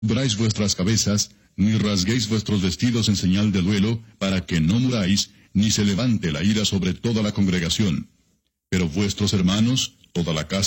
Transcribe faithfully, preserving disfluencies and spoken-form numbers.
cubráis vuestras cabezas, ni rasguéis vuestros vestidos en señal de duelo, para que no muráis, ni se levante la ira sobre toda la congregación. Pero vuestros hermanos, toda la casa